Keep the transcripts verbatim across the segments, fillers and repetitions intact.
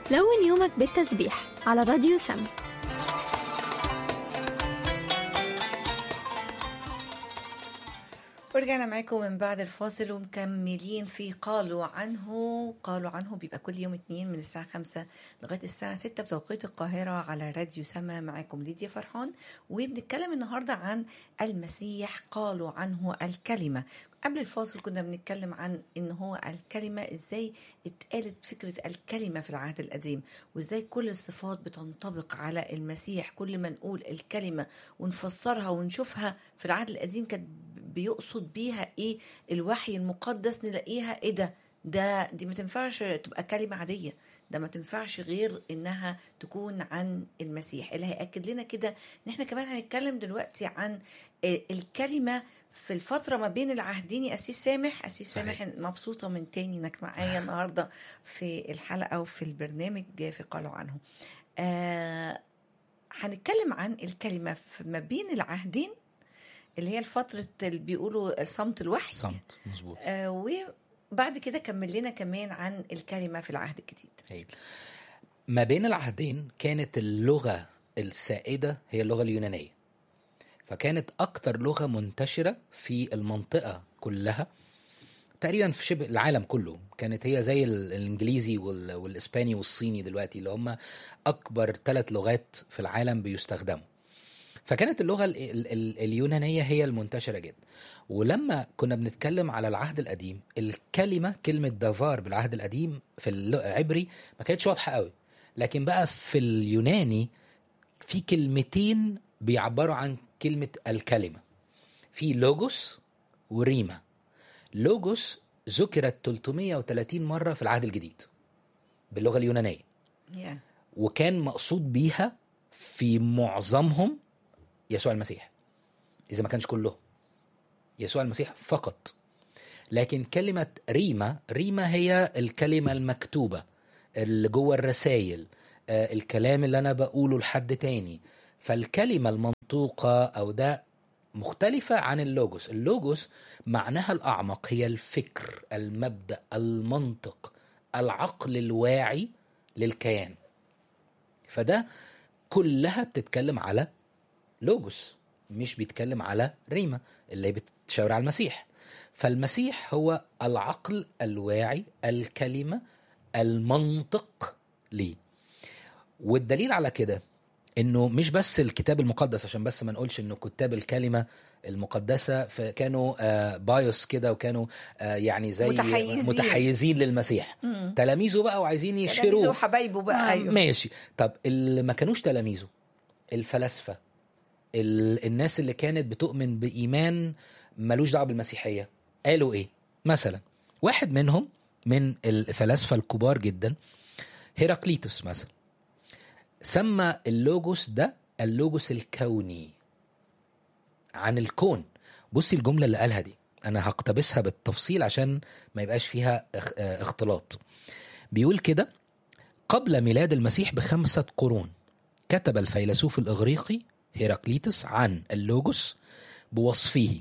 لون يومك بالتسبيح على راديو سما. ورجعنا معاكم من بعد الفاصل ومكملين في قالوا عنه. قالوا عنه بيبقى كل يوم اتنين من الساعة خمسة لغاية الساعة ستة بتوقيت القاهرة على راديو سما. معاكم ليديا فرحان، وبنتكلم النهاردة عن المسيح. قالوا عنه الكلمة. قبل الفاصل كنا بنتكلم عن ان هو الكلمة، ازاي اتقالت فكرة الكلمة في العهد القديم، وازاي كل الصفات بتنطبق على المسيح. كل ما نقول الكلمة ونفسرها ونشوفها في العهد القديم كان بيقصد بيها ايه، الوحي المقدس نلاقيها ايه ده ده دي ما تنفعش تبقى كلمة عادية، ده ما تنفعش غير انها تكون عن المسيح. اللي هيأكد لنا كده ان احنا كمان هنتكلم دلوقتي عن الكلمة في الفترة ما بين العهدين. يا أسيس سامح، أسيس سامح مبسوطة من تاني انك معايا النهاردة في الحلقة وفي البرنامج في قالوا عنه. آه هنتكلم عن الكلمة ما بين العهدين اللي هي الفترة اللي بيقولوا الصمت الوحي. صمت مظبوط. آه وبعد كده كمل لنا كمان عن الكلمة في العهد الجديد. هي. ما بين العهدين كانت اللغة السائدة هي اللغة اليونانية، فكانت أكتر لغة منتشرة في المنطقة كلها تقريبا في شبه العالم كله. كانت هي زي الإنجليزي والإسباني والصيني دلوقتي اللي هم أكبر ثلاث لغات في العالم بيستخدموا. فكانت اللغة ال ال ال اليونانية هي المنتشرة جدا. ولما كنا بنتكلم على العهد القديم، الكلمة كلمة دافار بالعهد القديم في العبري ما كانتش واضحة قوي، لكن بقى في اليوناني في كلمتين بيعبروا عن كلمة الكلمة. في لوجوس وريما. لوجوس ذكرت ثلاثمائة وثلاثين مرة في العهد الجديد باللغة اليونانية، yeah. وكان مقصود بيها في معظمهم يسوع المسيح، إذا ما كانش كله يسوع المسيح فقط. لكن كلمة ريما، ريما هي الكلمة المكتوبة اللي جوه الرسائل، آه الكلام اللي أنا بقوله لحد تاني. فالكلمة المنطوقة أو ده مختلفة عن اللوجوس. اللوجوس معناها الأعمق، هي الفكر، المبدأ، المنطق، العقل الواعي للكيان. فده كلها بتتكلم على لوجوس، مش بيتكلم على ريما اللي بتشاور على المسيح. فالمسيح هو العقل الواعي، الكلمة، المنطق ليه. والدليل على كده انه مش بس الكتاب المقدس، عشان بس ما نقولش انه كتاب الكلمة المقدسة كانوا آه بايوس كده، وكانوا آه يعني زي متحيزين, متحيزين للمسيح. مم. تلاميذه بقى وعايزين يشتروه، تلاميذه وحبايبه بقى. آه أيوه. ماشي. طب اللي ما كانوش تلاميذه، الفلاسفة، الناس اللي كانت بتؤمن بإيمان ملوش دعوة بالمسيحية، قالوا إيه؟ مثلا واحد منهم من الفلاسفة الكبار جدا هيراقليطس مثلا سمى اللوجوس ده اللوجوس الكوني، عن الكون. بصي الجملة اللي قالها دي، أنا هقتبسها بالتفصيل عشان ما يبقاش فيها اختلاط. بيقول كده: قبل ميلاد المسيح بخمسة قرون كتب الفيلسوف الإغريقي هيراقليطس عن اللوجوس بوصفه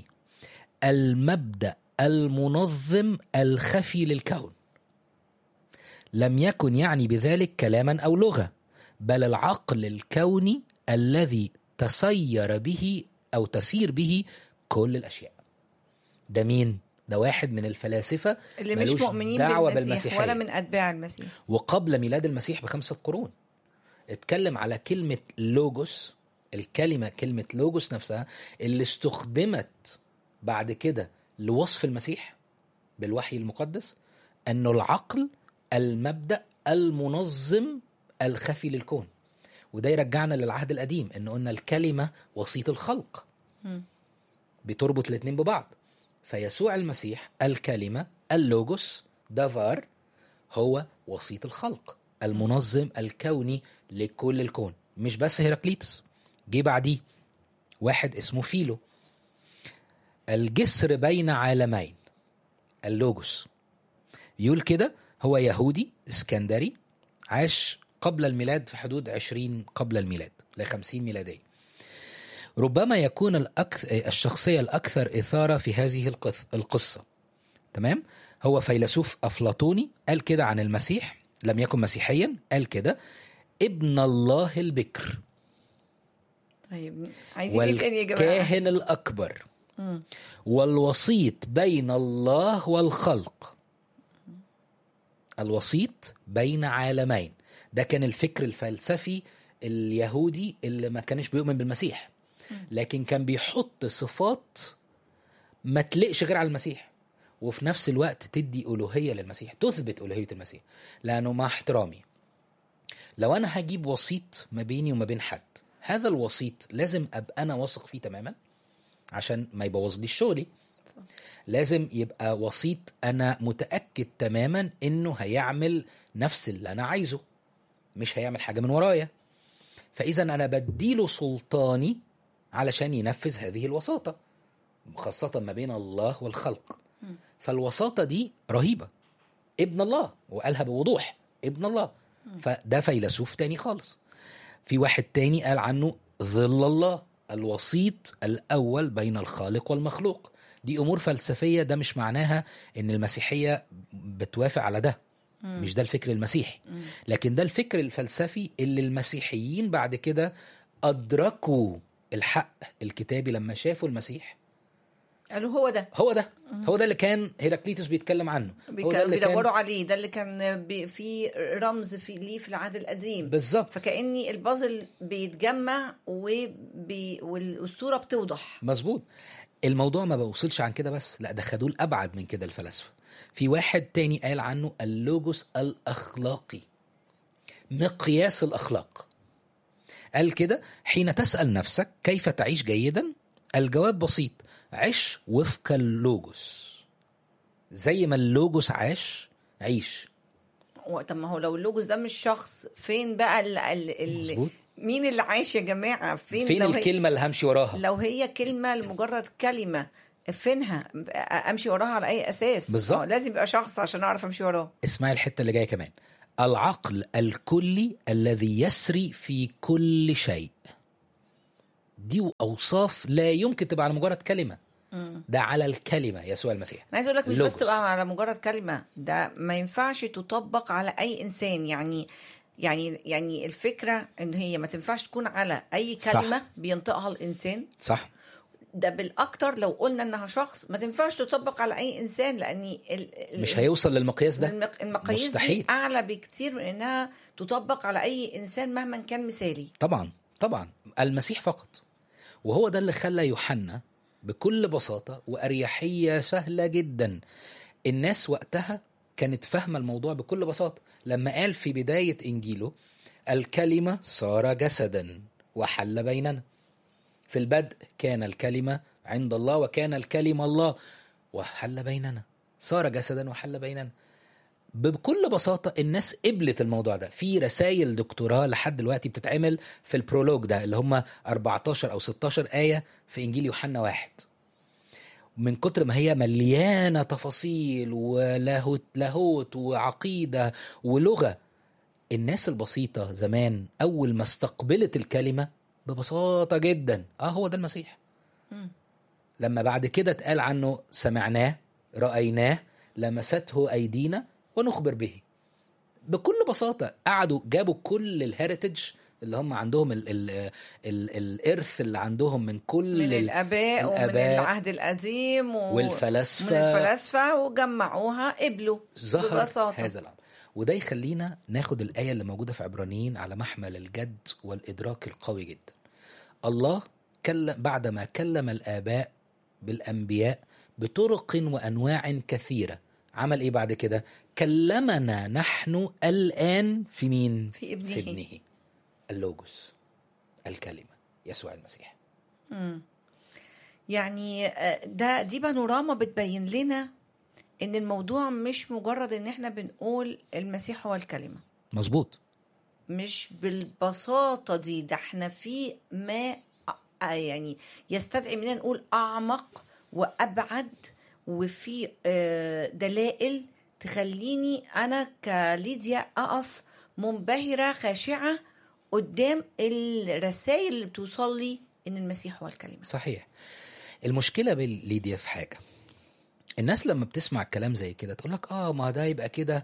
المبدأ المنظم الخفي للكون. لم يكن يعني بذلك كلاما أو لغة، بل العقل الكوني الذي تسير به أو تسير به كل الأشياء. ده مين؟ ده واحد من الفلاسفة اللي مش مؤمنين بالمسيح ولا من أتباع المسيح، وقبل ميلاد المسيح بخمسة قرون. اتكلم على كلمة لوجوس، الكلمة كلمة لوجوس نفسها اللي استخدمت بعد كده لوصف المسيح بالوحي المقدس، أنه العقل، المبدأ المنظم الخفي للكون. وده يرجعنا للعهد القديم، أنه قلنا الكلمة وسيط الخلق، بتربط الاثنين ببعض. فيسوع المسيح الكلمة، اللوجوس دافار، هو وسيط الخلق، المنظم الكوني لكل الكون. مش بس هيراقليطس، جه بعديه واحد اسمه فيلو، الجسر بين عالمين، اللوجوس. يقول كده هو يهودي اسكندري، عاش قبل الميلاد في حدود عشرين قبل الميلاد لخمسين ميلادية. ربما يكون الأكثر الشخصية الأكثر إثارة في هذه القصة. تمام؟ هو فيلسوف أفلاطوني قال كده عن المسيح لم يكن مسيحيا، قال كده: ابن الله البكر طيب عايزين ايه تاني يا جماعه؟ والكاهن الأكبر مم. والوسيط بين الله والخلق، الوسيط بين عالمين. ده كان الفكر الفلسفي اليهودي اللي ما كانش بيؤمن بالمسيح، لكن كان بيحط صفات ما تلقش غير على المسيح، وفي نفس الوقت تدي ألوهية للمسيح، تثبت ألوهية المسيح. لأنه مع احترامي، لو أنا هجيب وسيط ما بيني وما بين حد، هذا الوسيط لازم أبقى أنا واثق فيه تماما عشان ما يبوظليش شغلي. لازم يبقى وسيط أنا متأكد تماما إنه هيعمل نفس اللي أنا عايزه، مش هيعمل حاجة من ورايا. فإذا أنا بديله سلطاني علشان ينفذ هذه الوساطة، خاصة ما بين الله والخلق. فالوساطة دي رهيبة. ابن الله، وقالها بوضوح، ابن الله. فده فيلسوف تاني خالص. في واحد تاني قال عنه ظل الله، الوسيط الأول بين الخالق والمخلوق. دي أمور فلسفية، ده مش معناها إن المسيحية بتوافق على ده، مش ده الفكر المسيحي، لكن ده الفكر الفلسفي اللي المسيحيين بعد كده أدركوا الحق الكتابي لما شافوا المسيح، قالوا هو ده هو ده هو ده اللي كان هيراكليتوس بيتكلم عنه، هو ده اللي بيدوروا كان عليه، ده اللي كان بي في رمز في ليه في العهد القديم بالظبط. فكأني البازل بيتجمع وبي والأسطورة بتوضح. مظبوط. الموضوع ما بوصلش عن كده بس، لا، ده خدوه الأبعد من كده الفلاسفة. في واحد تاني قال عنه اللوجوس الأخلاقي، مقياس الأخلاق. قال كده: حين تسأل نفسك كيف تعيش جيدا، الجواب بسيط: عش وفق اللوجوس، زي ما اللوجوس عاش عيش. طب ما هو لو اللوجوس ده مش شخص، فين بقى ال ال ال مين اللي عايش يا جماعة؟ فين فين الكلمة اللي همشي وراها؟ لو هي كلمة لمجرد كلمة، فينها؟ امشي وراها على اي اساس؟ بالظبط. لازم يبقى شخص عشان اعرف امشي وراه. اسمعي الحتة اللي جاية كمان: العقل الكلي الذي يسري في كل شيء. دي اوصاف لا يمكن تبقى على مجرد كلمة، ده على الكلمة يسوع المسيح. انا عايز اقول لك مش اللوجوس. بس تبقى على مجرد كلمة، ده ما ينفعش تطبق على اي انسان. يعني يعني يعني الفكرة ان هي ما تنفعش تكون على اي كلمة صح. بينطقها الانسان، صح. ده بالاكتر لو قلنا انها شخص ما تنفعش تطبق على اي انسان، لان مش هيوصل للمقياس ده. المقاييس مستحيل. دي اعلى بكتير من انها تطبق على اي انسان مهما كان مثالي. طبعا طبعا المسيح فقط. وهو ده اللي خلى يوحنا بكل بساطة وأريحية سهلة جدا، الناس وقتها كانت فاهمة الموضوع بكل بساطة، لما قال في بداية إنجيله: الكلمة صار جسدا وحل بيننا، في البدء كان الكلمة عند الله وكان الكلمة الله وحل بيننا، صار جسدا وحل بيننا. بكل بساطة الناس قبلت الموضوع ده. في رسائل دكتوراه لحد دلوقتي بتتعمل في البرولوج ده، اللي هم أربعتاشر أو ستاشر آية في إنجيل يوحنا واحد، من كتر ما هي مليانة تفاصيل ولاهوت لاهوت وعقيدة ولغة. الناس البسيطة زمان أول ما استقبلت الكلمة ببساطة جدا، آه هو ده المسيح. م. لما بعد كده اتقال عنه سمعناه رأيناه لمسته أيدينا ونخبر به، بكل بساطة قعدوا جابوا كل الهيريتج اللي هم عندهم ال ال ال الإرث اللي عندهم من كل من الآباء ومن العهد القديم و... والفلاسفة من الفلاسفة وجمعوها قبلوا ببساطة. هذا الأمر. وده يخلينا ناخد الآية اللي موجودة في عبرانيين على محمل الجد والإدراك القوي جدا. الله كلم بعدما كلم الآباء بالأنبياء بطرق وأنواع كثيرة، عمل إيه بعد كده؟ كلمنا نحن الآن في مين؟ في ابنه, في ابنه اللوجوس، الكلمة يسوع المسيح. مم. يعني ده دي بانوراما بتبين لنا ان الموضوع مش مجرد ان احنا بنقول المسيح هو الكلمة. مظبوط. مش بالبساطة دي، ده احنا في ما يعني يستدعي مننا نقول اعمق وابعد، وفي دلائل تخليني انا كليديا اقف منبهرة خاشعة قدام الرسائل اللي بتوصل لي ان المسيح هو الكلمة. صحيح. المشكلة بالليديا في حاجة، الناس لما بتسمع الكلام زي كده تقول لك اه ما ده يبقى كده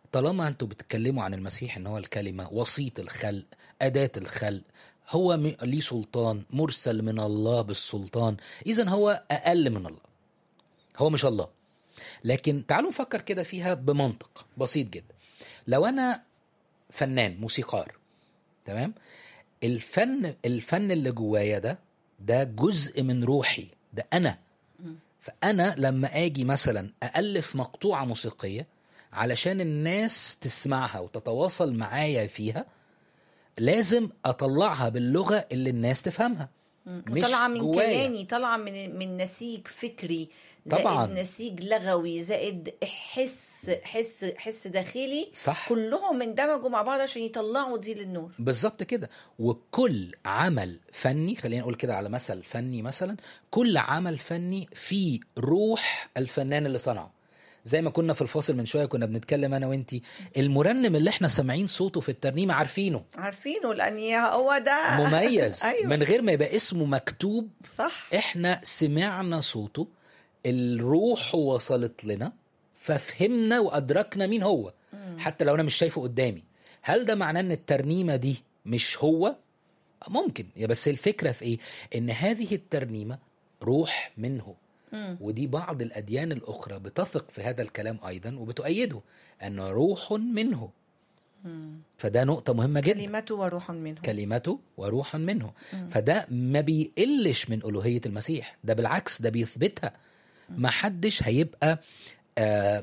طالما انتوا بتتكلموا عن المسيح ان هو الكلمة، وسيط الخلق، أداة الخلق، هو م- ليه سلطان، مرسل من الله بالسلطان، إذن هو أقل من الله، هو مش الله. لكن تعالوا نفكر كده فيها بمنطق بسيط جدا. لو أنا فنان موسيقار، تمام، الفن الفن اللي جوايا ده ده جزء من روحي، ده أنا. فأنا لما أجي مثلا أألف مقطوعة موسيقية علشان الناس تسمعها وتتواصل معايا فيها، لازم أطلعها باللغة اللي الناس تفهمها، مش طالعه من جوايا. كياني، طالعه من من نسيج فكري، زائد طبعاً. نسيج لغوي، زائد حس حس حس داخلي. صح. كلهم اندمجوا مع بعض عشان يطلعوا دي للنور. بالظبط كده. وكل عمل فني، خلينا نقول كده على مثل فني مثلا، كل عمل فني فيه روح الفنان اللي صنعه. زي ما كنا في الفاصل من شوية كنا بنتكلم أنا وإنتي، المرنم اللي احنا سامعين صوته في الترنيمة عارفينه عارفينه لان هو ده مميز. أيوة. من غير ما يبقى اسمه مكتوب، صح. احنا سمعنا صوته، الروح وصلت لنا، ففهمنا وأدركنا مين هو. مم. حتى لو أنا مش شايفه قدامي. هل ده معناه أن الترنيمة دي مش هو؟ ممكن، يا بس الفكرة في إيه؟ إن هذه الترنيمة روح منه. مم. ودي بعض الأديان الأخرى بتثق في هذا الكلام أيضا وبتؤيده، أن روح منه. مم. فده نقطة مهمة جدا. كلمته وروح منه. كلمته وروح منه. مم. فده ما بيقلش من ألوهية المسيح، ده بالعكس ده بيثبتها. ما حدش هيبقى آه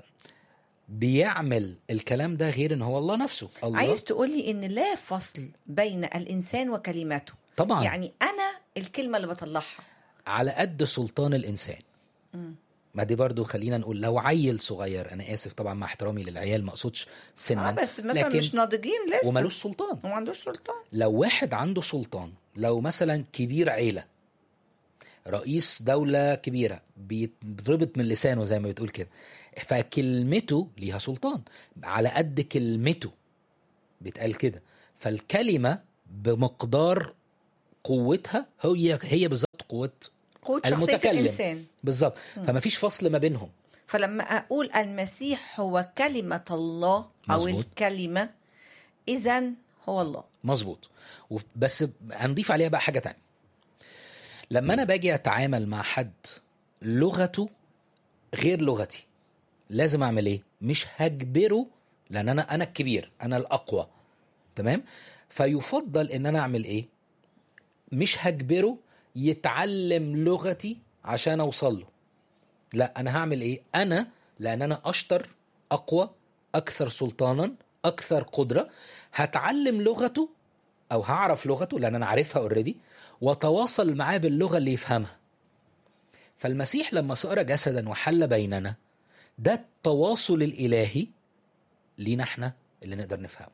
بيعمل الكلام ده غير ان هو الله نفسه. الله. عايز تقولي ان لا فصل بين الانسان وكلماته. طبعا. يعني انا الكلمة اللي بطلعها على قد سلطان الانسان. م. ما دي برضو خلينا نقول لو عيل صغير، انا اسف طبعا مع احترامي للعيال ما اقصدش سنا، آه بس مثلا مش ناضجين لسه ومالوش سلطان، وما عندوش سلطان. لو واحد عنده سلطان، لو مثلا كبير عيلة، رئيس دولة كبيرة، بيتربط من لسانه زي ما بتقول كده، فكلمته ليها سلطان، على قد كلمته بيتقال كده. فالكلمة بمقدار قوتها هي هي بالظبط قوة قوة شخصية الإنسان بالظبط. فما فيش فصل ما بينهم. فلما أقول المسيح هو كلمة الله أو مزبوط. الكلمة، إذن هو الله. مظبوط. بس هنضيف عليها بقى حاجة تانية. لما أنا باجي أتعامل مع حد لغته غير لغتي، لازم أعمل إيه؟ مش هجبره، لأن أنا أنا الكبير، أنا الأقوى، تمام؟ فيفضل إن أنا أعمل إيه؟ مش هجبره يتعلم لغتي عشان أوصل له. لا، أنا هعمل إيه؟ أنا لأن أنا أشطر، أقوى، أكثر سلطانا، أكثر قدرة، هتعلم لغته أو هعرف لغته لأن أنا عارفها أوريدي، وتواصل معاه باللغة اللي يفهمها. فالمسيح لما صار جسدا وحل بيننا، ده التواصل الإلهي لينا احنا اللي نقدر نفهمه،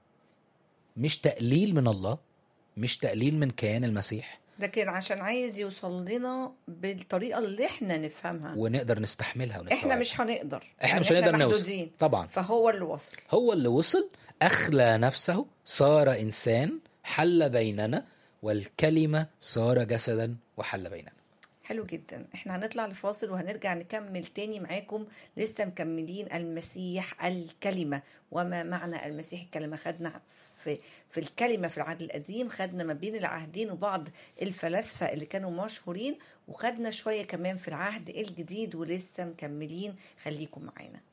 مش تقليل من الله، مش تقليل من كيان المسيح، لكن عشان عايز يوصل لنا بالطريقة اللي احنا نفهمها ونقدر نستحملها ونستوعبها. احنا مش هنقدر، احنا يعني مش هنقدر نوصل طبعا. فهو اللي وصل، هو اللي وصل، أخلى نفسه، صار إنسان، حل بيننا، والكلمة صار جسدا وحل بيننا. حلو جدا. احنا هنطلع لفاصل وهنرجع نكمل تاني معاكم. لسه مكملين المسيح الكلمة، وما معنى المسيح الكلمة. خدنا في في الكلمة في العهد القديم، خدنا ما بين العهدين وبعض الفلاسفة اللي كانوا مشهورين، وخدنا شوية كمان في العهد الجديد، ولسه مكملين. خليكم معانا.